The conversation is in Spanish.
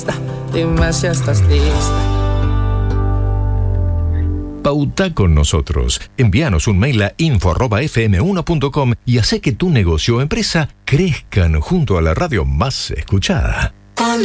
Dime si estás lista. Pauta con nosotros. Envíanos un mail a info@fm1.com y hace que tu negocio o empresa crezcan junto a la radio más escuchada.